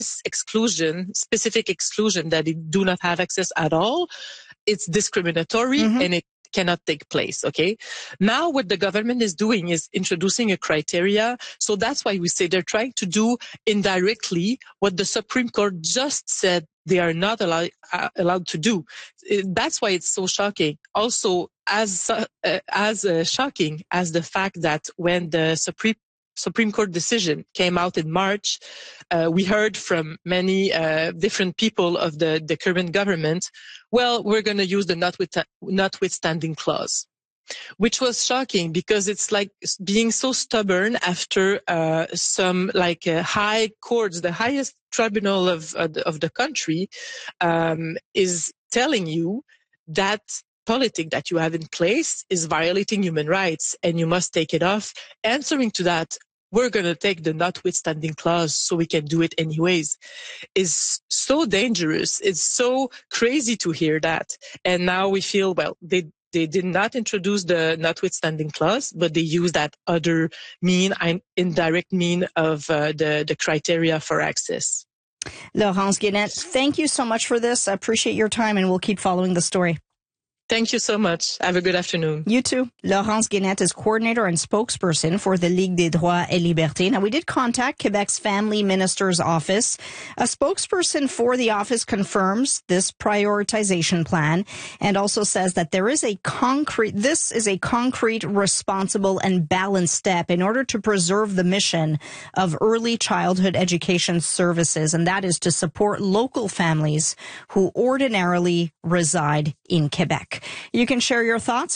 specific exclusion that they do not have access at all, it's discriminatory and it cannot take place. Okay. Now what the government is doing is introducing a criteria. So that's why we say they're trying to do indirectly what the Supreme Court just said they are not allowed to do. That's why it's so shocking. Also, as shocking as the fact that when the Supreme Court decision came out in March, we heard from many different people of the current government, well, we're going to use the notwithstanding clause, which was shocking because it's like being so stubborn after some high courts, the highest tribunal of the country, is telling you that politic that you have in place is violating human rights and you must take it off. Answering to that, we're going to take the notwithstanding clause so we can do it anyways, is so dangerous. It's so crazy to hear that. And now we feel, well, they did not introduce the notwithstanding clause, but they use that other indirect mean of the criteria for access. Laurence Guénette, thank you so much for this. I appreciate your time and we'll keep following the story. Thank you so much. Have a good afternoon. You too. Laurence Guénette is coordinator and spokesperson for the Ligue des droits et libertés. Now, we did contact Quebec's Family Minister's office. A spokesperson for the office confirms this prioritization plan and also says that this is a concrete, responsible, and balanced step in order to preserve the mission of early childhood education services, and that is to support local families who ordinarily reside in Quebec. You can share your thoughts,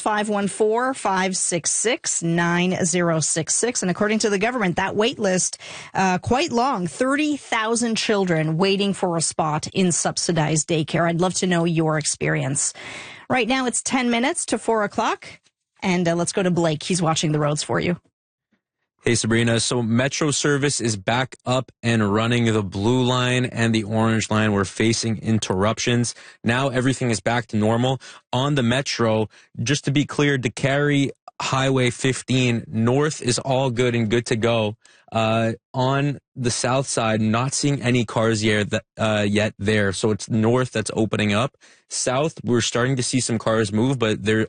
514-566-9066. And according to the government, that wait list, quite long, 30,000 children waiting for a spot in subsidized daycare. I'd love to know your experience. Right now, it's 10 minutes to 4 o'clock. And let's go to Blake. He's watching the roads for you. Hey, Sabrina. So Metro service is back up and running. The blue line and the orange line were facing interruptions. Now everything is back to normal. On the Metro, just to be clear, Décarie Highway 15 north is all good and good to go. On the south side, not seeing any cars yet there. So it's north that's opening up. South, we're starting to see some cars move, but there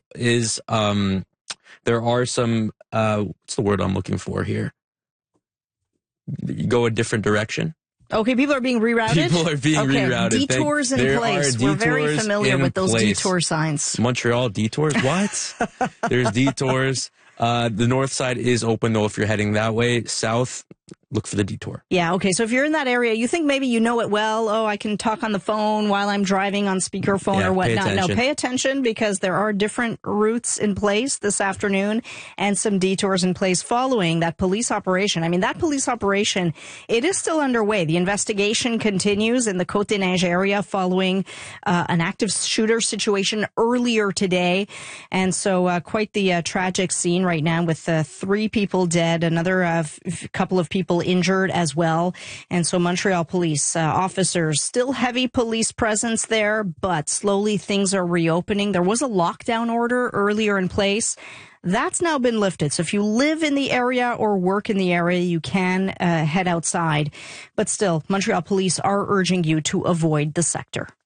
are some, what's the word I'm looking for here? You go a different direction. Okay, people are being rerouted? People are being rerouted. Detours in place. We're very familiar with those detour signs. Montreal detours? What? There's detours. The north side is open, though, if you're heading that way. South, look for the detour. Yeah, okay. So if you're in that area, you think maybe you know it well. Oh, I can talk on the phone while I'm driving on speakerphone or whatnot. No, pay attention because there are different routes in place this afternoon and some detours in place following that police operation. I mean, that police operation, it is still underway. The investigation continues in the Côte-des-Neiges area following an active shooter situation earlier today. And so quite the tragic scene right now with 3 people dead, another couple of people injured as well. And so Montreal police officers, still heavy police presence there, but slowly things are reopening. There was a lockdown order earlier in place. That's now been lifted. So if you live in the area or work in the area, you can head outside. But still, Montreal police are urging you to avoid the sector.